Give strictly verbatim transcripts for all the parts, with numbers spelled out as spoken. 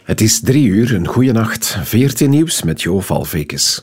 Het is drie uur, een goeie nacht. V R T Nieuws met Jo Valvekes.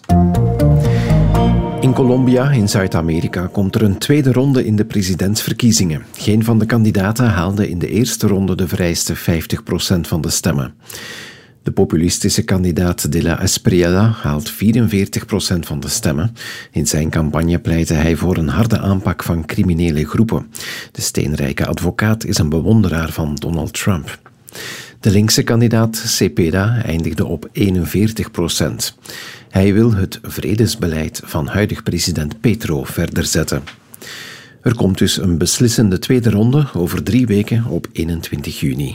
In Colombia, in Zuid-Amerika, komt er een tweede ronde in de presidentsverkiezingen. Geen van de kandidaten haalde in de eerste ronde de vereiste vijftig procent van de stemmen. De populistische kandidaat De La Espriella haalt vierenveertig procent van de stemmen. In zijn campagne pleitte hij voor een harde aanpak van criminele groepen. De steenrijke advocaat is een bewonderaar van Donald Trump. De linkse kandidaat Cepeda eindigde op eenenveertig procent. Hij wil het vredesbeleid van huidig president Petro verder zetten. Er komt dus een beslissende tweede ronde over drie weken op eenentwintig juni.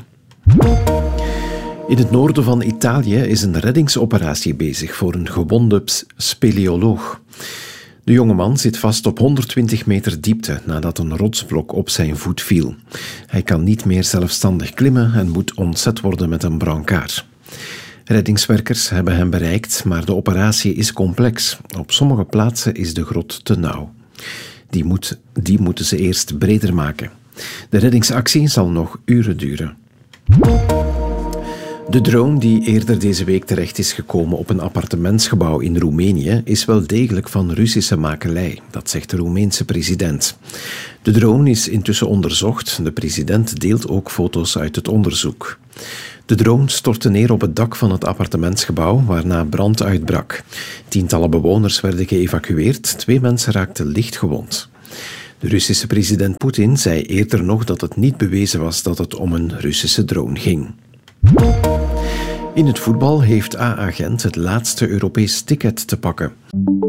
In het noorden van Italië is een reddingsoperatie bezig voor een gewonde speleoloog. De jongeman zit vast op honderdtwintig meter diepte nadat een rotsblok op zijn voet viel. Hij kan niet meer zelfstandig klimmen en moet ontzet worden met een brancard. Reddingswerkers hebben hem bereikt, maar de operatie is complex. Op sommige plaatsen is de grot te nauw. Die, moet, die moeten ze eerst breder maken. De reddingsactie zal nog uren duren. De drone die eerder deze week terecht is gekomen op een appartementsgebouw in Roemenië is wel degelijk van Russische makelij, dat zegt de Roemeense president. De drone is intussen onderzocht. De president deelt ook foto's uit het onderzoek. De drone stortte neer op het dak van het appartementsgebouw, waarna brand uitbrak. Tientallen bewoners werden geëvacueerd, twee mensen raakten licht gewond. De Russische president Poetin zei eerder nog dat het niet bewezen was dat het om een Russische drone ging. In het voetbal heeft A A Gent het laatste Europees ticket te pakken.